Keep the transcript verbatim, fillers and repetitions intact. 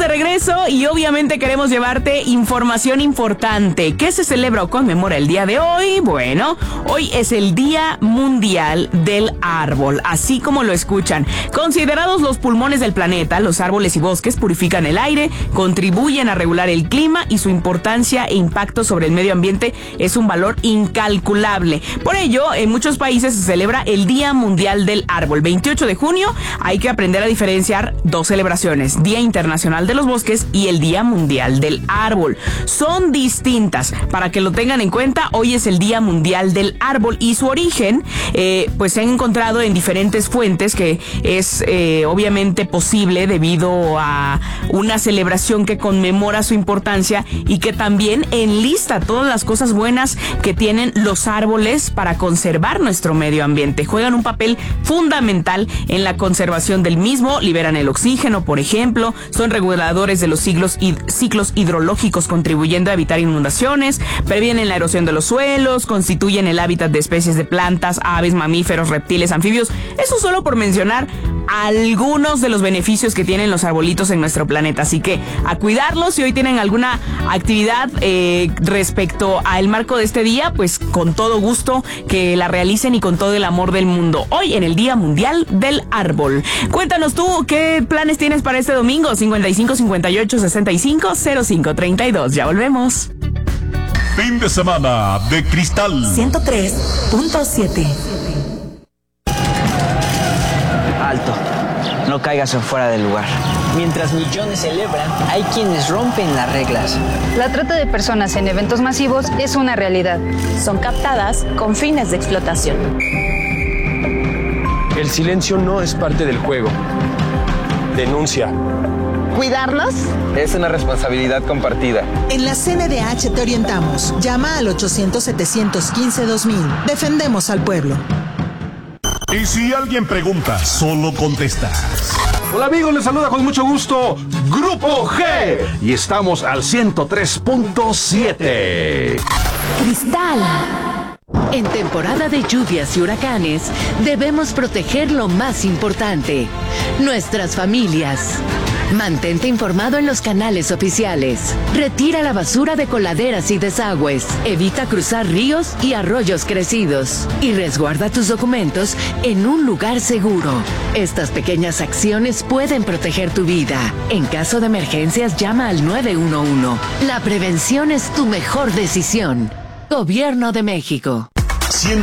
de regreso y obviamente queremos llevarte información importante. ¿Qué se celebra o conmemora el día de hoy? Bueno, hoy es el Día Mundial del Árbol, así como lo escuchan. Considerados los pulmones del planeta, los árboles y bosques purifican el aire, contribuyen a regular el clima y su importancia e impacto sobre el medio ambiente es un valor incalculable. Por ello, en muchos países se celebra el Día Mundial del Árbol. veintiocho de junio hay que aprender a diferenciar dos celebraciones: Día Internacional de los Bosques y el Día Mundial del Árbol. Son distintas. Para que lo tengan en cuenta, hoy es el Día Mundial del Árbol y su origen eh, pues se ha encontrado en diferentes fuentes, que es eh, obviamente posible debido a una celebración que conmemora su importancia y que también enlista todas las cosas buenas que tienen los árboles para conservar nuestro medio ambiente. Juegan un papel fundamental en la conservación del mismo, liberan el oxígeno, por ejemplo, son reguladores de los ciclos, hid- ciclos hidrológicos, contribuyendo a evitar inundaciones, previenen la erosión de los suelos, constituyen el hábitat de especies de plantas, aves, mamíferos, reptiles, anfibios. Eso solo por mencionar algunos de los beneficios que tienen los arbolitos en nuestro planeta. Así que a cuidarlos. Si hoy tienen alguna actividad eh, respecto al marco de este día, pues con todo gusto que la realicen y con todo el amor del mundo. Hoy en el Día Mundial del Árbol. Cuéntanos tú, ¿qué planes tienes para este domingo? cincuenta y cinco, cincuenta y ocho, sesenta y cinco, cero cinco, treinta y dos. Ya volvemos. Fin de semana de Cristal ciento tres punto siete. Alto, no caigas en fuera del lugar. Mientras millones celebran, hay quienes rompen las reglas. La trata de personas en eventos masivos es una realidad. Son captadas con fines de explotación. El silencio no es parte del juego. Denuncia. ¿Cuidarnos? Es una responsabilidad compartida. En la C N D H te orientamos. Llama al ochocientos, setecientos quince, dos mil. Defendemos al pueblo. Y si alguien pregunta, solo contestas. Hola amigos, les saluda con mucho gusto Grupo G y estamos al ciento tres punto siete. Cristal. En temporada de lluvias y huracanes, debemos proteger lo más importante: nuestras familias. Mantente informado en los canales oficiales. Retira la basura de coladeras y desagües. Evita cruzar ríos y arroyos crecidos. Y resguarda tus documentos en un lugar seguro. Estas pequeñas acciones pueden proteger tu vida. En caso de emergencias, llama al nueve uno uno. La prevención es tu mejor decisión. Gobierno de México.